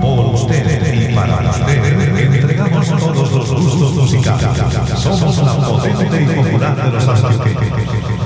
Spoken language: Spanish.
por usted y para usted, entregamos todos los gustos musicales. Somos la potente y popular de los antioqueños.